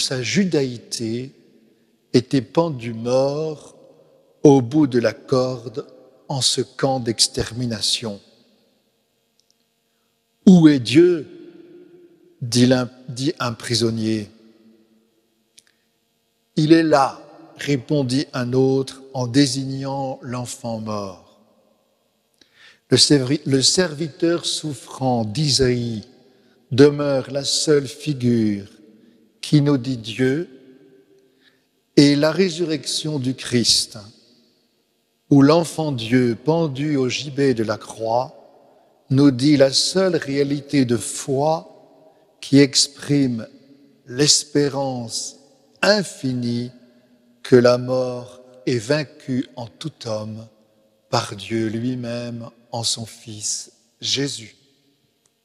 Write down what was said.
sa judaïté, était pendu mort au bout de la corde en ce camp d'extermination. « Où est Dieu ?» dit un prisonnier. « Il est là », répondit un autre en désignant l'enfant mort. Le serviteur souffrant d'Isaïe demeure la seule figure qui nous dit Dieu, et la résurrection du Christ, où l'enfant Dieu pendu au gibet de la croix nous dit la seule réalité de foi qui exprime l'espérance infinie que la mort est vaincue en tout homme par Dieu lui-même en son Fils Jésus.